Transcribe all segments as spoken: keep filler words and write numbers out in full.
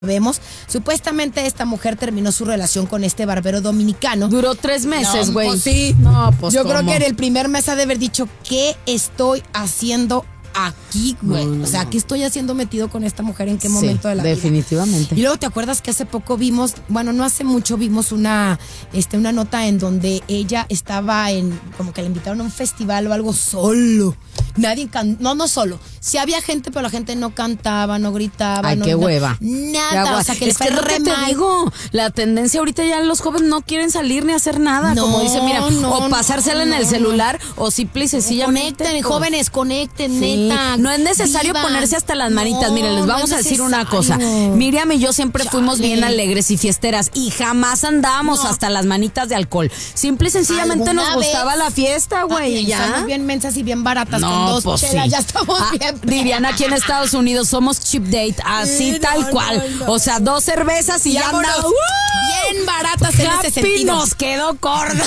Vemos, supuestamente esta mujer terminó su relación con este barbero dominicano. Duró tres meses, güey. No, pues sí. No, pues Yo ¿cómo? creo que en el primer mes ha de haber dicho, ¿qué estoy haciendo aquí, güey? No, no, o sea, ¿qué estoy haciendo metido con esta mujer? ¿En qué momento sí, de la vida? definitivamente. Y luego te acuerdas que hace poco vimos, bueno, no hace mucho vimos una, este, una nota en donde ella estaba en, como que la invitaron a un festival o algo solo. Nadie can, no, no solo. Sí había gente, pero la gente no cantaba, no gritaba. Ay, no, qué no, hueva. Nada, o sea, que es le que fue lo que re te mal. digo, la tendencia ahorita ya los jóvenes no quieren salir ni hacer nada, No, como dicen, mira, no, o pasársela no, en el no. celular o simple y sencillamente. Conecten, pues, jóvenes, conecten, sí. neta. No es necesario vivan. ponerse hasta las manitas. No, Miren, les no vamos es a decir una necesario. cosa. Miriam y yo siempre fuimos Chale. bien alegres y fiesteras y jamás andábamos No. hasta las manitas de alcohol. Simple y sencillamente ¿Alguna nos gustaba vez? la fiesta, güey, Ay, y ya. Estamos bien mensas y bien baratas con dos pues chelas, sí. ya estamos Ah, bien. dirían aquí en Estados Unidos, somos cheap date, así Sí, no, tal no, cual. no. O sea, dos cervezas y ya Vámonos. andamos. ¡Uh! Bien baratas en ese Happy sentido. nos quedó corda.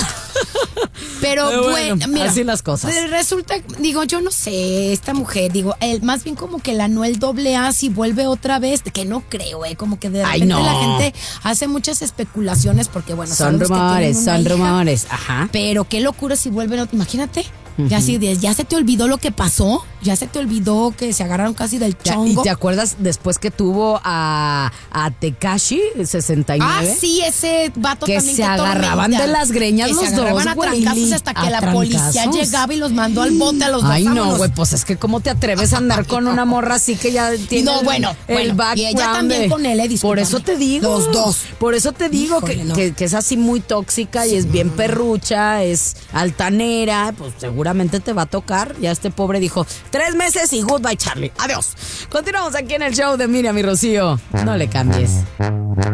Pero, Pero bueno, bueno, mira, así las cosas. pues resulta, digo, yo no sé, esta mujer, digo, el, más bien como que la Anuel doble A si vuelve otra vez, que no creo, eh, como que de Ay, repente no. la gente hace muchas especulaciones porque, bueno, Son sabemos que rumores, tienen una son hija, rumores. Ajá. pero qué locura si vuelven, ot- imagínate. Ya, sí, de- ya se te olvidó lo que pasó, ya se te olvidó que se agarraron casi del Ya, chongo. ¿y te acuerdas después que tuvo a, a Tekashi sesenta y Ah, nueve? sí, ese vato Que también se agarraban tormenta. de las greñas Que los se agarraban dos, a güey. trancazos hasta que A la policía trancazos. llegaba y los mandó al bote a los dos. Ay, no, vámonos. güey, pues es que cómo te atreves a andar con una morra así que ya tiene No, el, bueno, el bueno, background. y ella también de- con él, eh, Por discúlpame. eso te digo. Los dos. Por eso te digo Híjole, que, no. que, que es así muy tóxica y es bien perrucha, es altanera, pues seguramente te va a tocar. Ya este pobre dijo, tres meses y goodbye, Charlie. Adiós. Continuamos aquí en el show de Miriam y Rocío. No le cambies.